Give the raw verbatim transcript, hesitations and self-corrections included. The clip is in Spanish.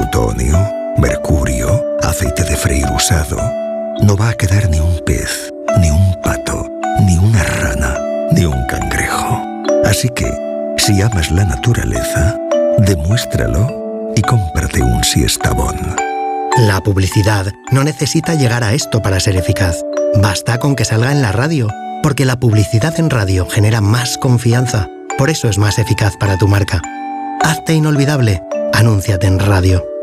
plutonio, mercurio, aceite de freír usado, no va a quedar ni un pez, ni un pato, ni una rana, ni un cangrejo. Así que, si amas la naturaleza, demuéstralo y cómprate un Siestabón. La publicidad no necesita llegar a esto para ser eficaz. Basta con que salga en la radio, porque la publicidad en radio genera más confianza. Por eso es más eficaz para tu marca. Hazte inolvidable. Anúnciate en radio.